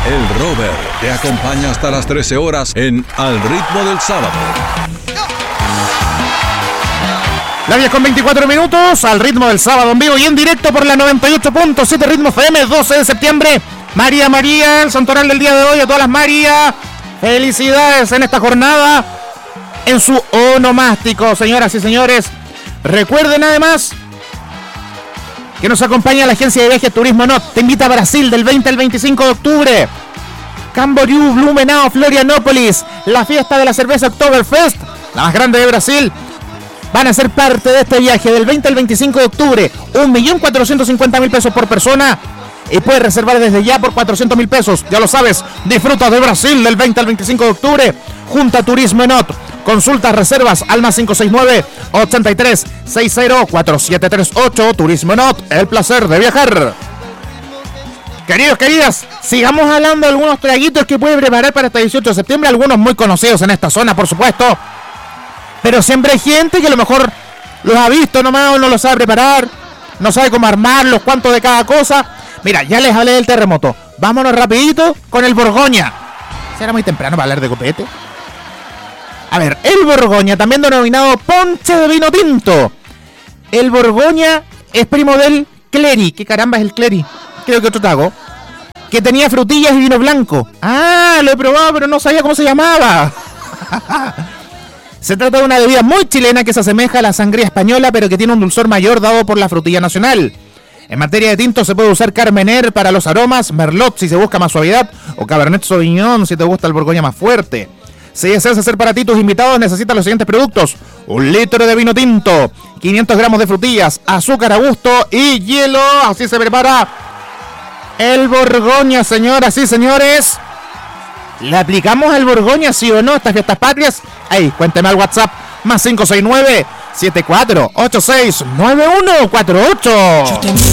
El Rover te acompaña hasta las 13 horas en Al Ritmo del Sábado. La 10 con 24 minutos, Al Ritmo del Sábado, en vivo y en directo por la 98.7 Ritmo FM, 12 de septiembre. María, el santoral del día de hoy, a todas las Marías. Felicidades en esta jornada, en su onomástico, señoras y señores. Recuerden además que nos acompaña la agencia de viajes Turismo Not. Te invita a Brasil del 20 al 25 de octubre. Camboriú, Blumenau, Florianópolis. La fiesta de la cerveza Oktoberfest, la más grande de Brasil. Van a ser parte de este viaje del 20 al 25 de octubre. 1.450.000 pesos por persona. Y puedes reservar desde ya por 400.000 pesos. Ya lo sabes, disfruta de Brasil del 20 al 25 de octubre. Junta Turismo Not. Consultas, reservas al más 569-8360-4738. Turismo Not, el placer de viajar. Queridos, queridas, sigamos hablando de algunos traguitos que puede preparar para este 18 de septiembre. Algunos muy conocidos en esta zona, por supuesto. Pero siempre hay gente que a lo mejor los ha visto nomás o no los sabe preparar. No sabe cómo armarlos, cuánto de cada cosa. Mira, ya les hablé del terremoto. Vámonos rapidito con el Borgoña. ¿Será muy temprano para hablar de copete? A ver, el Borgoña, también denominado ponche de vino tinto. El Borgoña es primo del Cleri. ¿Qué caramba es el Cleri? Creo que otro trago. Que tenía frutillas y vino blanco. Ah, lo he probado, pero no sabía cómo se llamaba. Se trata de una bebida muy chilena que se asemeja a la sangría española, pero que tiene un dulzor mayor dado por la frutilla nacional. En materia de tinto se puede usar Carmener para los aromas, Merlot si se busca más suavidad, o Cabernet Sauvignon si te gusta el Borgoña más fuerte. Si deseas hacer para ti tus invitados, necesitas los siguientes productos: 1 litro de vino tinto, 500 gramos de frutillas, azúcar a gusto y hielo. Así se prepara el Borgoña, señoras y señores. ¿Le aplicamos al Borgoña, sí o no, estas fiestas patrias? Ahí, cuénteme al WhatsApp, más 569-7486-9148.